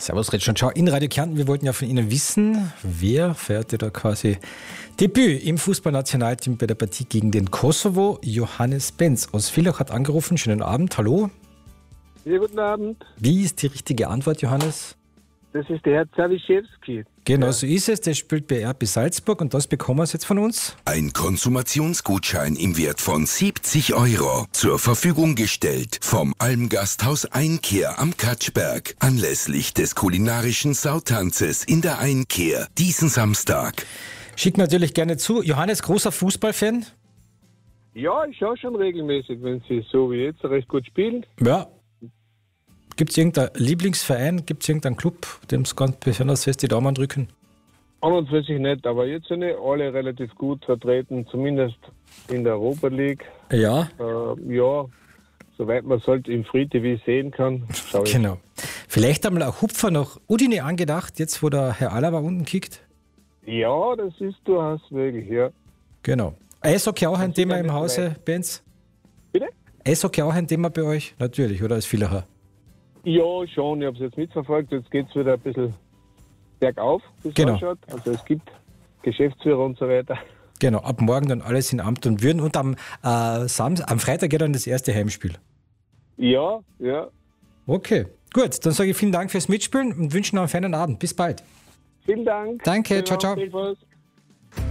Servus, Red schon. Schau, in Radio Kärnten, wir wollten ja von Ihnen wissen, wer feierte da quasi Debüt im Fußballnationalteam bei der Partie gegen den Kosovo. Johannes Benz aus Villach hat angerufen. Schönen Abend, hallo. Ja, guten Abend. Wie ist die richtige Antwort, Johannes? Das ist der Herr Zawischewski. Genau, so ist es. Der spielt bei RB Salzburg und das bekommen wir jetzt von uns. Ein Konsumationsgutschein im Wert von 70 € zur Verfügung gestellt vom Almgasthaus Einkehr am Katschberg anlässlich des kulinarischen Sautanzes in der Einkehr diesen Samstag. Schickt natürlich gerne zu. Johannes, großer Fußballfan? Ja, ich schaue schon regelmäßig, wenn Sie so wie jetzt recht gut spielen. Ja. Gibt es irgendeinen Lieblingsverein? Gibt es irgendeinen Club, dem es ganz besonders fest die Daumen drücken? An und für sich nicht, aber jetzt sind alle relativ gut vertreten, zumindest in der Europa League. Ja. Ja, soweit man es halt im Free TV sehen kann. Genau. Vielleicht einmal ein Hupfer nach Udine angedacht, jetzt wo der Herr Alaba unten kickt? Ja, das ist durchaus möglich, ja. Genau. Eishockey auch ein Thema im Hause, Benz? Bitte? Eishockey auch ein Thema bei euch? Natürlich, oder als Villacher? Ja, schon. Ich habe es jetzt mitverfolgt. Jetzt geht es wieder ein bisschen bergauf, wie es Genau. ausschaut. Also es gibt Geschäftsführer und so weiter. Genau, ab morgen dann alles in Amt und Würden. Und am Freitag geht dann das erste Heimspiel. Ja, ja. Okay, gut. Dann sage ich vielen Dank fürs Mitspielen und wünsche noch einen feinen Abend. Bis bald. Vielen Dank. Danke, ciao, ciao. Viel Spaß.